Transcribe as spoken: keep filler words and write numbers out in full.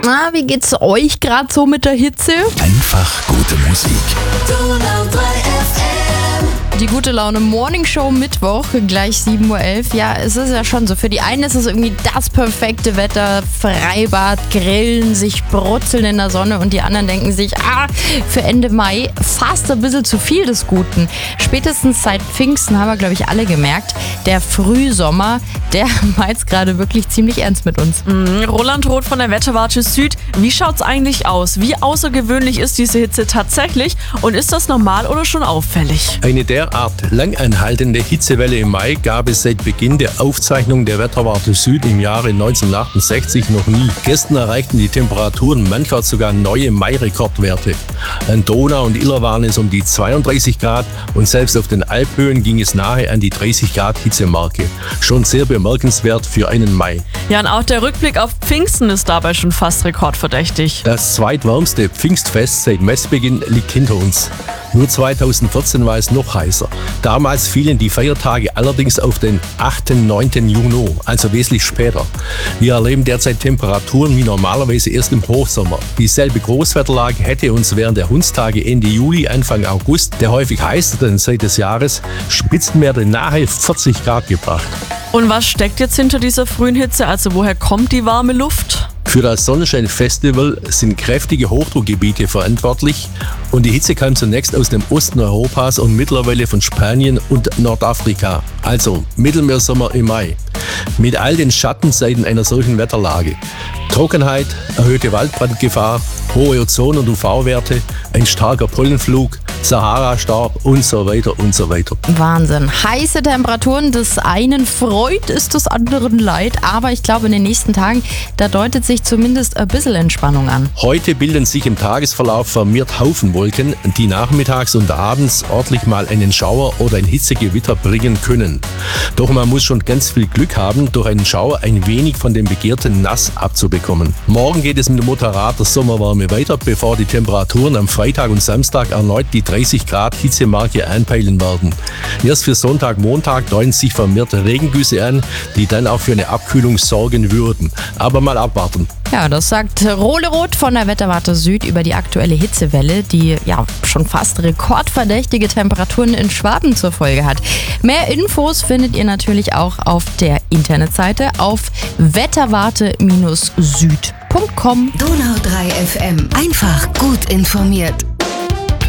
Na, wie geht's euch gerade so mit der Hitze? Einfach gute Musik. Die gute Laune Morning Show Mittwoch, gleich sieben Uhr elf. Ja, es ist ja schon so. Für die einen ist es irgendwie das perfekte Wetter. Freibad, Grillen, sich brutzeln in der Sonne. Und die anderen denken sich, ah, für Ende Mai fast ein bisschen zu viel des Guten. Spätestens seit Pfingsten haben wir, glaube ich, alle gemerkt, der Frühsommer, der meint's gerade wirklich ziemlich ernst mit uns. Mhm. Roland Roth von der Wetterwarte Süd. Wie schaut's eigentlich aus? Wie außergewöhnlich ist diese Hitze tatsächlich? Und ist das normal oder schon auffällig? Eine derart langanhaltende Hitzewelle im Mai gab es seit Beginn der Aufzeichnung der Wetterwarte Süd im Jahre neunzehnhundertachtundsechzig noch nie. Gestern erreichten die Temperaturen manchmal sogar neue Mai-Rekordwerte. An Donau und Iller waren es um die zweiunddreißig Grad und selbst auf den Alphöhen ging es nahe an die dreißig Grad Hitzemarke. Schon sehr bemerkenswert für einen Mai. Ja, und auch der Rückblick auf Pfingsten ist dabei schon fast rekordverdächtig. Das zweitwärmste Pfingstfest seit Messbeginn liegt hinter uns. Nur zweitausendvierzehn war es noch heißer. Damals fielen die Feiertage allerdings auf den achten neunten Juni, also wesentlich später. Wir erleben derzeit Temperaturen wie normalerweise erst im Hochsommer. Dieselbe Großwetterlage hätte uns während der Hundstage Ende Juli, Anfang August, der häufig heißesten Zeit des Jahres, Spitzenwerte nahe vierzig Grad gebracht. Und was steckt jetzt hinter dieser frühen Hitze? Also woher kommt die warme Luft? Für das Sonnenschein-Festival sind kräftige Hochdruckgebiete verantwortlich und die Hitze kam zunächst aus dem Osten Europas und mittlerweile von Spanien und Nordafrika, also Mittelmeersommer im Mai. Mit all den Schattenseiten einer solchen Wetterlage. Trockenheit, erhöhte Waldbrandgefahr, hohe Ozon- und U V-Werte, ein starker Pollenflug, Sahara-Staub und so weiter und so weiter. Wahnsinn. Heiße Temperaturen, des einen freut, ist des anderen leid. Aber ich glaube, in den nächsten Tagen, da deutet sich zumindest ein bisschen Entspannung an. Heute bilden sich im Tagesverlauf vermehrt Haufenwolken, die nachmittags und abends ordentlich mal einen Schauer oder ein Hitzegewitter bringen können. Doch man muss schon ganz viel Glück haben, durch einen Schauer ein wenig von dem begehrten Nass abzubekommen. Morgen geht es mit moderater Sommerwärme weiter, bevor die Temperaturen am Freitag und Samstag erneut die dreißig Grad Hitzemarke einpeilen werden. Erst für Sonntag, Montag deuten sich vermehrt Regengüsse an, die dann auch für eine Abkühlung sorgen würden. Aber mal abwarten. Ja, das sagt Roland Roth von der Wetterwarte Süd über die aktuelle Hitzewelle, die ja schon fast rekordverdächtige Temperaturen in Schwaben zur Folge hat. Mehr Infos findet ihr natürlich auch auf der Internetseite auf wetterwarte Bindestrich süd punkt com. Donau drei F M. Einfach gut informiert.